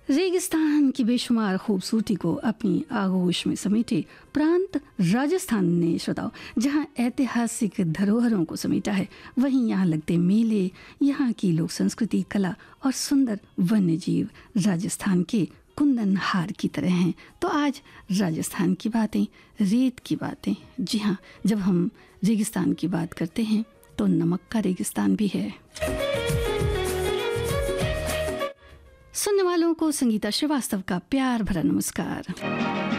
रेगिस्तान की बेशुमार खूबसूरती को अपनी आगोश में समेटे प्रांत राजस्थान ने श्रोताओ, जहां ऐतिहासिक धरोहरों को समेटा है, वहीं यहाँ लगते मेले, यहाँ की लोक संस्कृति, कला और सुंदर वन्य जीव राजस्थान के कुंदन हार की तरह हैं। तो आज राजस्थान की बातें, रेत की बातें। जी हाँ, जब हम रेगिस्तान की बात करते हैं तो नमक का रेगिस्तान भी है। सुनने वालों को संगीता श्रीवास्तव का प्यार भरा नमस्कार।